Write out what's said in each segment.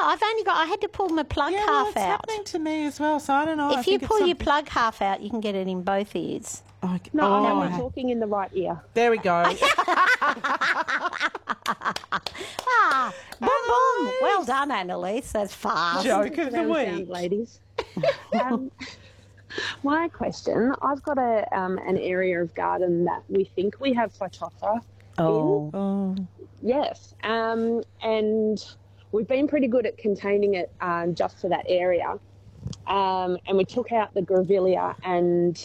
I had to pull my plug Yeah, half it's out. happening to me as well, so I don't know. If you pull your plug half out, you can get it in both ears. Oh, No, I'm oh, only talking in the right ear. there we go. Boom, boom. Well done, Annalise. That's fast. Joke of the Round sound, week. ladies. My question, I've got an area of garden that we think we have Phytophthora in. Oh, Yes, and we've been pretty good at containing it just to that area. And we took out the grevillea and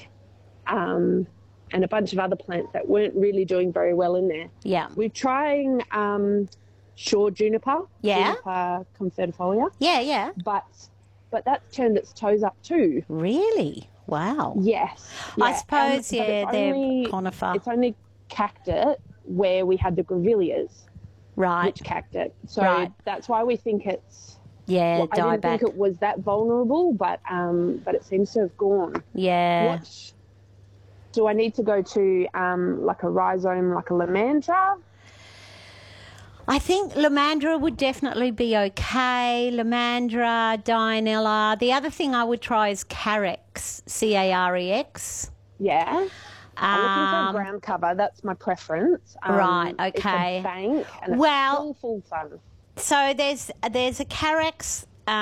a bunch of other plants that weren't really doing very well in there. Yeah. We're trying shore juniper, Yeah. Juniper confertifolia, Yeah. but that's turned its toes up too. Really? Wow. Yes. I yeah, suppose, but yeah, it's they're only- conifer. It's only cacked it where we had the grevilleas, Right. which cacked it. So Right. that's why we think it's. Yeah, Well, I didn't dieback. think it was that vulnerable, but it seems to have gone. Yeah. What do I need to go to? Like a rhizome, like a Lomandra? I think Lomandra would definitely be okay. Lomandra, Dianella. The other thing I would try is Carex, Carex. Yeah. I'm looking for a ground cover. That's my preference. Right, It's okay. a bank and it's Well- full fun. So there's a Carex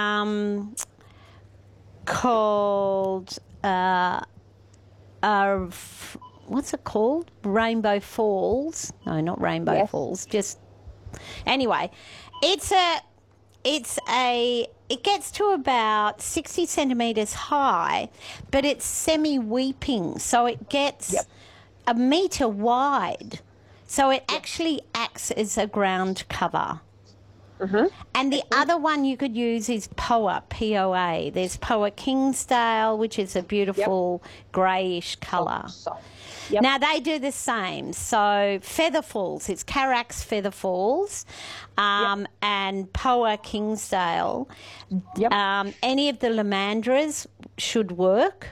called what's it called? Rainbow Falls. No, not Rainbow Yes. Falls. Just anyway, it gets to about 60 centimetres high, but it's semi-weeping, so it gets Yep. a metre wide. So it actually acts as a ground cover. And the other one you could use is Poa, P-O-A. There's Poa Kingsdale, which is a beautiful greyish colour. Soft. Yep. Now, they do the same. So, Feather Falls, it's Carax Feather Falls and Poa Kingsdale. Yep. Any of the Lomandras should work.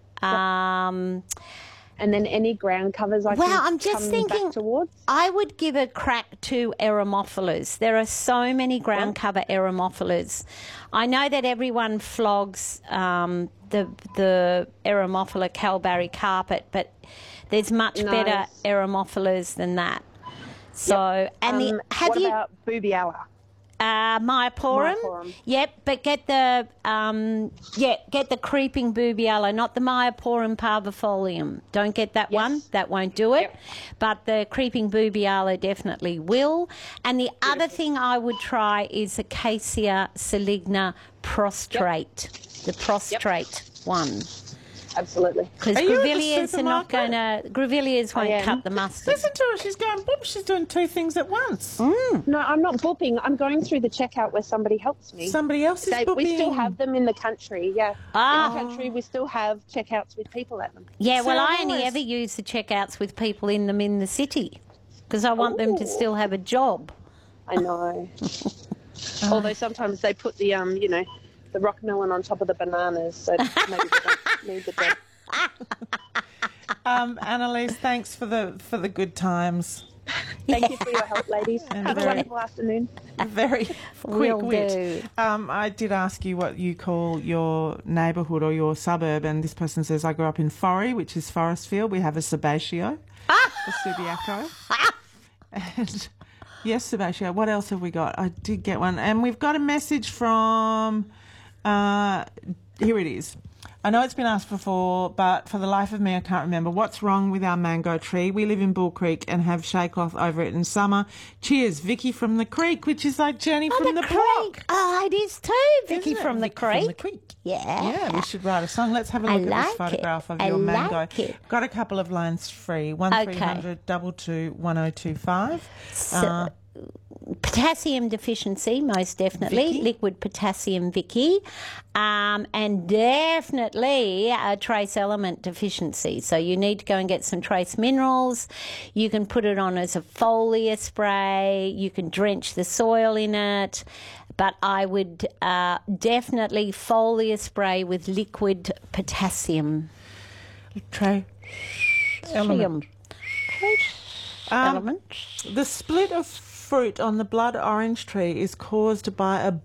And then any ground covers I Well, can I'm just come thinking back towards? I would give a crack to Eremophilas. There are so many ground cover Eremophilas. I know that everyone flogs the Eremophila calbarry carpet, but there's much better Nice. Eremophilas than that. So, and what about Boobiala? Myoporum? Myoporum. Yep, but get the creeping Boobiala, not the Myoporum parvifolium. Don't get that one. That won't do it. Yep. But the creeping Boobiala definitely will. And the other thing I would try is Acacia saligna prostrate, the prostrate one. Absolutely. Because Are you at the grevilleas are not going supermarket? to, grevilleas won't am. cut the mustard. listen to her. She's going, boop. She's doing two things at once. No, I'm not booping. I'm going through the checkout where somebody helps me. Somebody else is booping. We still have them in the country, yeah. Ah. In the country, we still have checkouts with people at them. Yeah, well, So I only always- ever use the checkouts with people in them in the city because I want them to Ooh. still have a job. I know. Although sometimes they put the, the rock melon on top of the bananas, so maybe they don't need the job. Annalise, thanks for the good times. Thank you for your help, ladies. And Have a very- wonderful afternoon. Very quick Will wit. do. I did ask you what you call your neighbourhood or your suburb, and this person says, I grew up in Forrie, which is Forestfield. We have a Sebatio, a Subiaco. And yes, Sebatio. What else have we got? I did get one. And we've got a message from, here it is. I know it's been asked before, but for the life of me, I can't remember. What's wrong with our mango tree? We live in Bull Creek and have shade cloth over it in summer. Cheers, Vicky from the Creek, which is like Jenny from the block. Oh, it is too, Vicky Isn't it? from the Vicky Creek. From the Creek. Yeah. Yeah, we should write a song. Let's have a I look at like this photograph it. of I your mango. like it. Got a couple of lines free. 1300 22 1025. So, potassium deficiency, most definitely. Vicky? Liquid potassium, Vicky. And definitely a trace element deficiency. So you need to go and get some trace minerals. You can put it on as a foliar spray. You can drench the soil in it. But I would definitely foliar spray with liquid potassium. Tray. Element. Element. The split of fruit on the blood orange tree is caused by a